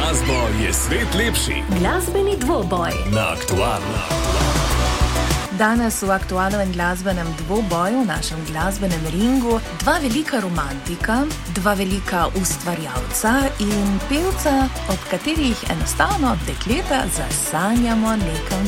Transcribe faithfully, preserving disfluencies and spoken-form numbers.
glasbo je svet lepši. Glasbeni dvoboj Na Aktualno. Danes v aktualnem glasbenem dvoboju, v našem glasbenem ringu, dva velika romantika, dva velika ustvarjalca in pevca, ob katerih enostavno dekleta zasanjamo nekam